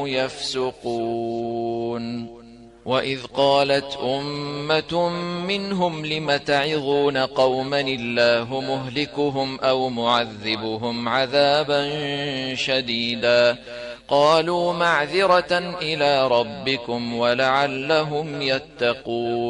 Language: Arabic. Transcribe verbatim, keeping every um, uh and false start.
يفسقون وإذ قالت أمة منهم لم تعظون قوما الله مهلكهم أو معذبهم عذابا شديدا قالوا معذرة إلى ربكم ولعلهم يتقون